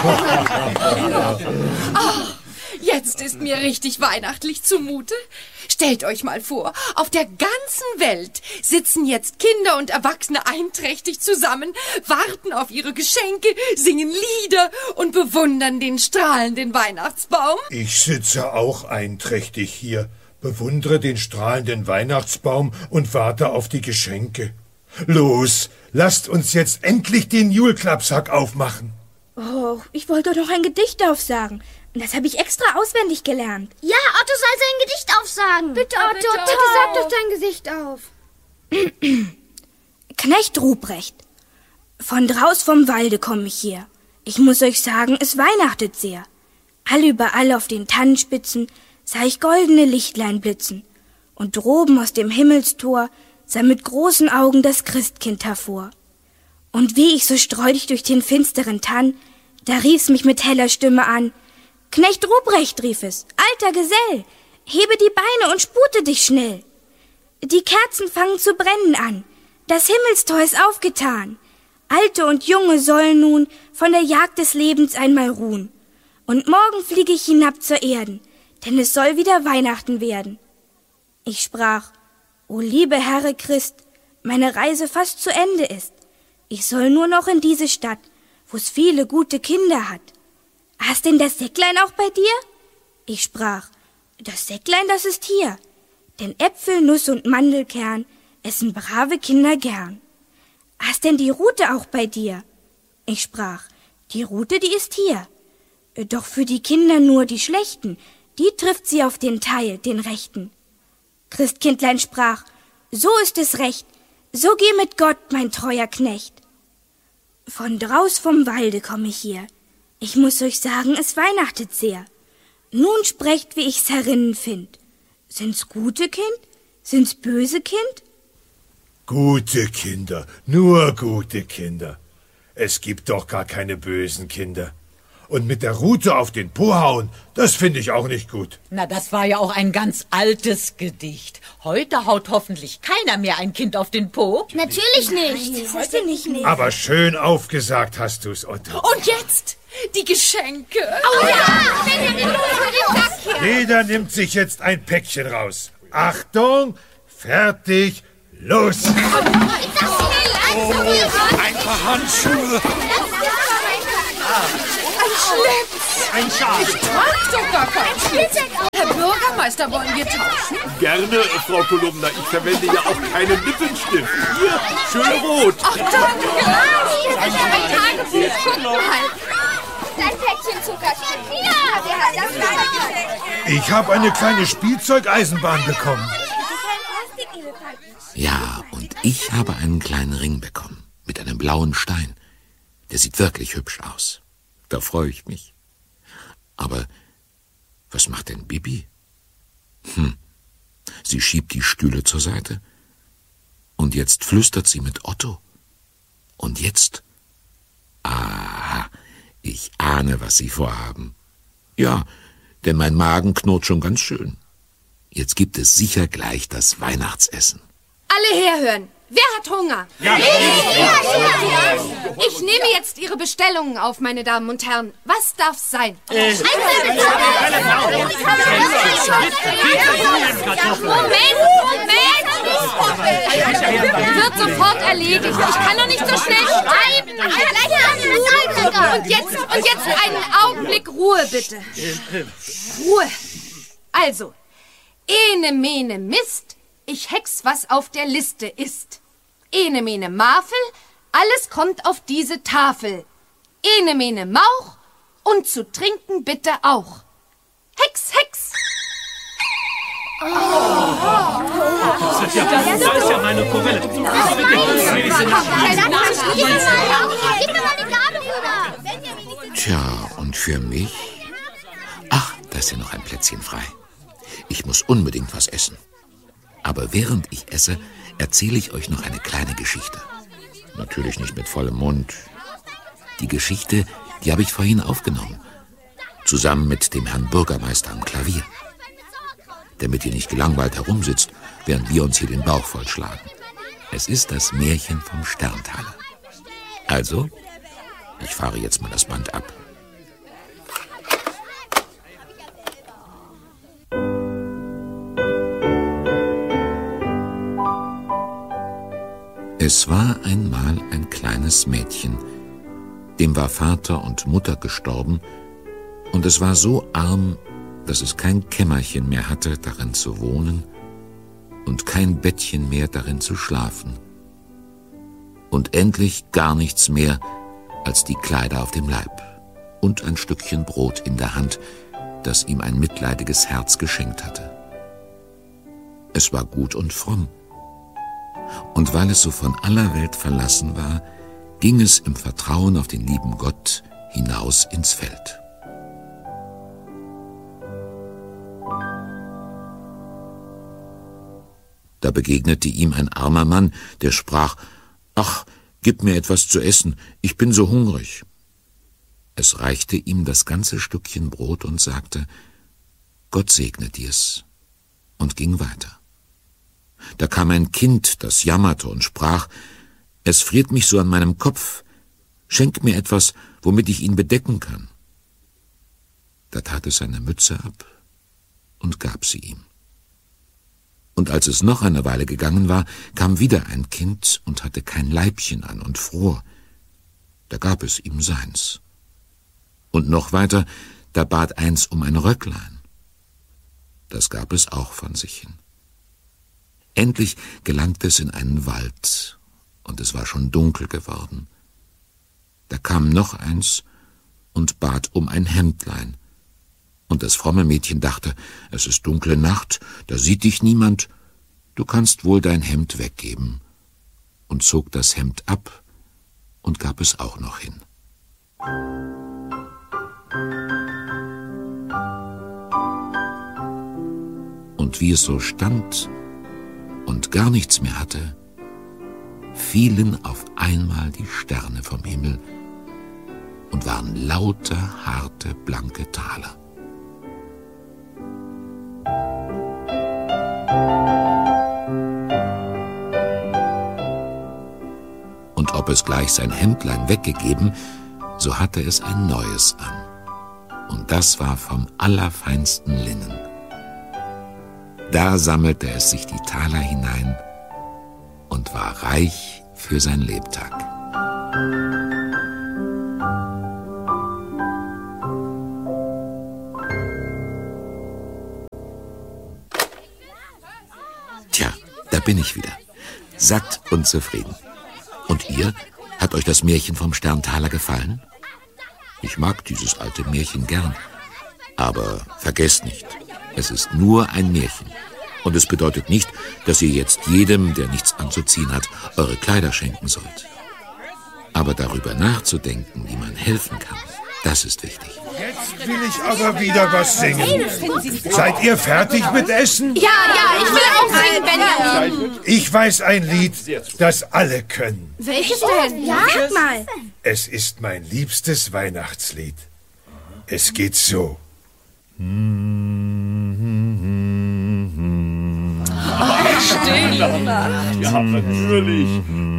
Jetzt ist mir richtig weihnachtlich zumute. Stellt euch mal vor, auf der ganzen Welt sitzen jetzt Kinder und Erwachsene einträchtig zusammen, warten auf ihre Geschenke, singen Lieder und bewundern den strahlenden Weihnachtsbaum. Ich sitze auch einträchtig hier, bewundere den strahlenden Weihnachtsbaum und warte auf die Geschenke. Los, lasst uns jetzt endlich den Julklappsack aufmachen. Oh, ich wollte doch ein Gedicht aufsagen. Das habe ich extra auswendig gelernt. Ja, Otto soll sein Gedicht aufsagen. Bitte, Otto, bitte sag doch dein Gesicht auf. Knecht Ruprecht, von draus vom Walde komm ich her. Ich muss euch sagen, es weihnachtet sehr. Allüberall auf den Tannenspitzen sah ich goldene Lichtlein blitzen. Und droben aus dem Himmelstor sah mit großen Augen das Christkind hervor. Und wie ich so streudig durch den finsteren Tann, da rief's mich mit heller Stimme an: Knecht Ruprecht, rief es, alter Gesell, hebe die Beine und spute dich schnell. Die Kerzen fangen zu brennen an, das Himmelstor ist aufgetan. Alte und Junge sollen nun von der Jagd des Lebens einmal ruhen. Und morgen fliege ich hinab zur Erden, denn es soll wieder Weihnachten werden. Ich sprach: O liebe Herre Christ, meine Reise fast zu Ende ist. Ich soll nur noch in diese Stadt, wo's viele gute Kinder hat. Hast denn das Säcklein auch bei dir? Ich sprach: Das Säcklein, das ist hier. Denn Äpfel, Nuss und Mandelkern essen brave Kinder gern. Hast denn die Rute auch bei dir? Ich sprach: Die Rute, die ist hier. Doch für die Kinder nur die Schlechten, die trifft sie auf den Teil, den Rechten. Christkindlein sprach: So ist es recht, so geh mit Gott, mein treuer Knecht. Von draus vom Walde komm ich hier. Ich muss euch sagen, es weihnachtet sehr. Nun sprecht, wie ich's herinnen find. Sind's gute Kind? Sind's böse Kind? Gute Kinder, nur gute Kinder. Es gibt doch gar keine bösen Kinder. Und mit der Rute auf den Po hauen, das finde ich auch nicht gut. Na, das war ja auch ein ganz altes Gedicht. Heute haut hoffentlich keiner mehr ein Kind auf den Po. Natürlich nicht. Heute nicht. Aber schön aufgesagt hast du's, Otto. Und jetzt die Geschenke. Oh ja! Jeder nimmt sich jetzt ein Päckchen raus. Achtung, fertig, los! Ein paar Handschuhe. Ein Schal. Ich trag doch gar keinen Schlips. Herr Bürgermeister, wollen wir tauschen? Gerne, Frau Kolumna. Ich verwende ja auch keinen Lippenstift. Hier, schön rot. Ach, danke. Mein Tagebuch, guck mal. Dein Päckchen Zuckerstücke. Ja, das war das. Ich habe eine kleine Spielzeugeisenbahn bekommen. Ja, und ich habe einen kleinen Ring bekommen mit einem blauen Stein. Der sieht wirklich hübsch aus. Da freue ich mich. Aber was macht denn Bibi? Sie schiebt die Stühle zur Seite. Und jetzt flüstert sie mit Otto. Und jetzt? Aha, ich ahne, was sie vorhaben. Ja, denn mein Magen knurrt schon ganz schön. Jetzt gibt es sicher gleich das Weihnachtsessen. Alle herhören. Wer hat Hunger? Ja. Ich nehme jetzt Ihre Bestellungen auf, meine Damen und Herren. Was darf's sein? Wird sofort erledigt. Ich kann doch nicht so schnell schreiben. Und jetzt einen Augenblick Ruhe, bitte. Ruhe. Also, ene mene Mist, ich hex, was auf der Liste ist. Ene mene Mafel, alles kommt auf diese Tafel. Ene mene Mauch und zu trinken bitte auch. Hex, Hex. Das ist ja meine Forelle. Gib mir mal die Gabel rüber. Tja, und für mich? Ach, da ist ja noch ein Plätzchen frei. Ich muss unbedingt was essen. Aber während ich esse, erzähle ich euch noch eine kleine Geschichte. Natürlich nicht mit vollem Mund. Die Geschichte, die habe ich vorhin aufgenommen. Zusammen mit dem Herrn Bürgermeister am Klavier. Damit ihr nicht gelangweilt herumsitzt, während wir uns hier den Bauch vollschlagen. Es ist das Märchen vom Sterntaler. Also, ich fahre jetzt mal das Band ab. Es war einmal ein kleines Mädchen, dem war Vater und Mutter gestorben, und es war so arm, dass es kein Kämmerchen mehr hatte, darin zu wohnen, und kein Bettchen mehr, darin zu schlafen. Und endlich gar nichts mehr als die Kleider auf dem Leib und ein Stückchen Brot in der Hand, das ihm ein mitleidiges Herz geschenkt hatte. Es war gut und fromm. Und weil es so von aller Welt verlassen war, ging es im Vertrauen auf den lieben Gott hinaus ins Feld. Da begegnete ihm ein armer Mann, der sprach: »Ach, gib mir etwas zu essen, ich bin so hungrig.« Es reichte ihm das ganze Stückchen Brot und sagte: »Gott segne dir's«, und ging weiter. Da kam ein Kind, das jammerte und sprach: »Es friert mich so an meinem Kopf, schenk mir etwas, womit ich ihn bedecken kann.« Da tat es seine Mütze ab und gab sie ihm. Und als es noch eine Weile gegangen war, kam wieder ein Kind und hatte kein Leibchen an und fror. Da gab es ihm seins. Und noch weiter, da bat eins um ein Röcklein. Das gab es auch von sich hin. Endlich gelangte es in einen Wald, und es war schon dunkel geworden. Da kam noch eins und bat um ein Hemdlein. Und das fromme Mädchen dachte: Es ist dunkle Nacht, da sieht dich niemand, du kannst wohl dein Hemd weggeben, und zog das Hemd ab und gab es auch noch hin. Und wie es so stand und gar nichts mehr hatte, fielen auf einmal die Sterne vom Himmel und waren lauter, harte, blanke Taler. Und ob es gleich sein Hemdlein weggegeben, so hatte es ein neues an. Und das war vom allerfeinsten Linnen. Da sammelte es sich die Taler hinein und war reich für sein Lebtag. Tja, da bin ich wieder, satt und zufrieden. Und ihr, hat euch das Märchen vom Sterntaler gefallen? Ich mag dieses alte Märchen gern. Aber vergesst nicht, es ist nur ein Märchen. Und es bedeutet nicht, dass ihr jetzt jedem, der nichts anzuziehen hat, eure Kleider schenken sollt. Aber darüber nachzudenken, wie man helfen kann, das ist wichtig. Jetzt will ich aber wieder was singen. Seid ihr fertig mit Essen? Ja, ich will auch singen, Benjamin. Ich weiß ein Lied, das alle können. Welches denn? Ja, sag mal. Es ist mein liebstes Weihnachtslied. Es geht so. Ja, natürlich.